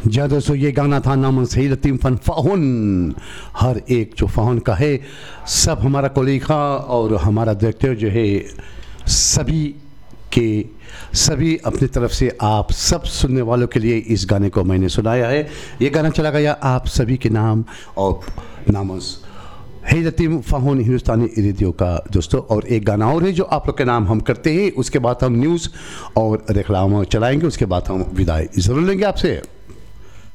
जी दोस्तों, ये गाना था नाम सही लतीम फन फ़ाहुन। हर एक जो फ़ाहुन का है, सब हमारा कोलीगा और हमारा डायरेक्टर जो है, सभी के सभी अपनी तरफ से आप सब सुनने वालों के लिए इस गाने को मैंने सुनाया है। ये गाना चला गया आप सभी के नाम और नामस है लतीम फ़ाहुन हिंदुस्तानी रेडियो का दोस्तों। और एक गाना और है जो आप लोग के नाम हम करते हैं, उसके बाद हम न्यूज़ और रेखलाम चलाएंगे, उसके बाद हम विदाई ज़रूर लेंगे आपसे।